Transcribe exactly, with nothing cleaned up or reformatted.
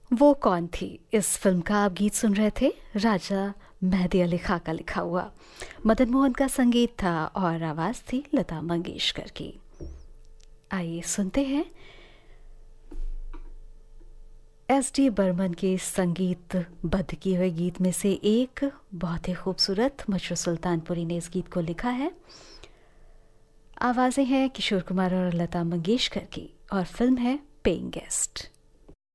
वो कौन थी, इस फिल्म का आप गीत सुन रहे थे। राजा मेहदी अली खां का लिखा हुआ, मदन मोहन का संगीत था और आवाज़ थी लता मंगेशकर की। आइए सुनते हैं एस डी बर्मन के संगीत बद्ध किए हुए गीत में से एक बहुत ही खूबसूरत मशहूर सुल्तानपुरी ने इस गीत को लिखा है। आवाज़ें हैं किशोर कुमार और लता मंगेशकर की और फिल्म है पेइंग गेस्ट।